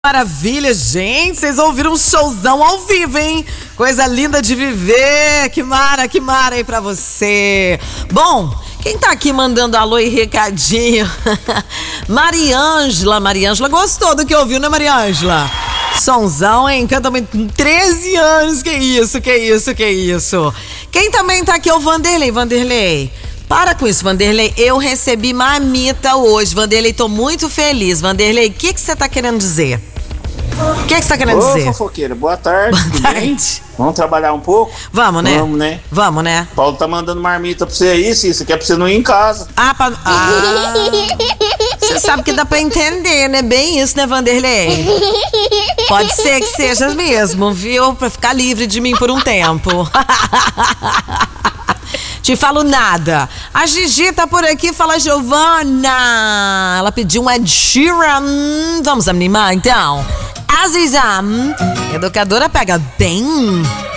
Maravilha, gente, vocês ouviram um showzão ao vivo, hein? Coisa linda de viver, que mara aí pra você. Bom, quem tá aqui mandando alô e recadinho? Mariângela gostou do que ouviu, né, Mariângela? Sonzão, hein? Canta muito com 13 anos, que isso. Quem também tá aqui é o Vanderlei. Para com isso, Vanderlei. Eu recebi marmita hoje. Vanderlei, tô muito feliz. Vanderlei, o que você tá querendo dizer? O que você tá querendo dizer? Ô, fofoqueira, boa tarde. Boa tarde. Vamos trabalhar um pouco? Vamos, né? Vamos, né? Paulo tá mandando marmita pra você aí, Cícero, que é pra você não ir em casa. Você sabe que dá pra entender, né? Bem isso, né, Vanderlei? Pode ser que seja mesmo, viu? Pra ficar livre de mim por um tempo. Te falo nada. A Gigi tá por aqui, fala Giovana. Ela pediu uma Sheeran. Vamos animar, então? Azizam, educadora pega bem.